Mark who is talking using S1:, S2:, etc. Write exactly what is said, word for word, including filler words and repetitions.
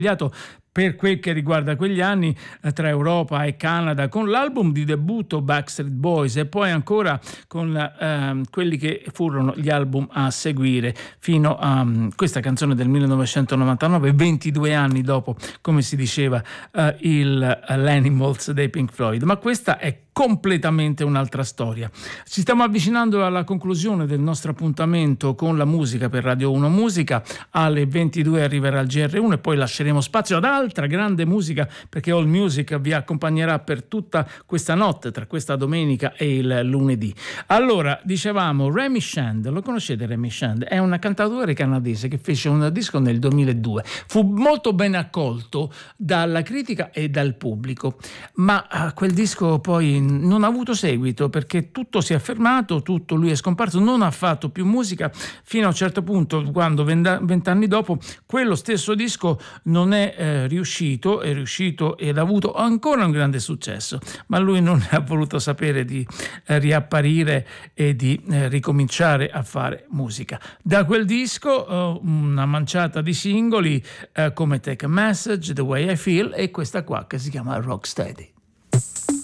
S1: per quel che riguarda quegli anni tra Europa e Canada con l'album di debutto Backstreet Boys e poi ancora con eh, quelli che furono gli album a seguire fino a um, questa canzone del millenovecentonovantanove, ventidue anni dopo, come si diceva, uh, il uh, l'Animals dei Pink Floyd. Ma questa è completamente un'altra storia. Ci stiamo avvicinando alla conclusione del nostro appuntamento con la musica per Radio uno Musica. Alle ventidue arriverà il G R uno e poi lasceremo spazio ad altra grande musica, perché All Music vi accompagnerà per tutta questa notte tra questa domenica e il lunedì. Allora, dicevamo Remy Shand, lo conoscete Remy Shand? È una cantautore canadese che fece un disco nel duemiladue. Fu molto ben accolto dalla critica e dal pubblico, ma uh, quel disco poi non ha avuto seguito perché tutto si è fermato, tutto lui è scomparso, non ha fatto più musica fino a un certo punto, quando vent'anni dopo quello stesso disco non è eh, riuscito, è riuscito ed ha avuto ancora un grande successo, ma lui non ha voluto sapere di eh, riapparire e di eh, ricominciare a fare musica. Da quel disco eh, una manciata di singoli eh, come Take a Message, The Way I Feel e questa qua che si chiama Rocksteady.